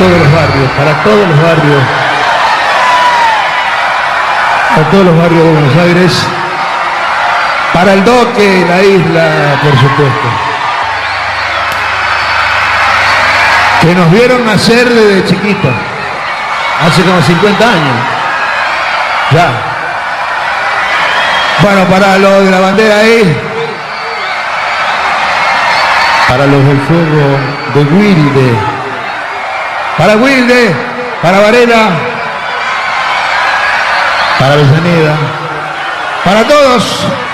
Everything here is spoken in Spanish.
todos los barrios, para todos los barrios, para todos los barrios de Buenos Aires, para el Doque, la isla, por supuesto, que nos vieron nacer desde chiquitos, hace como 50 años, ya. Bueno, para los de la bandera ahí, para los del fuego de Wilde, para Varela, para Avellaneda, para todos.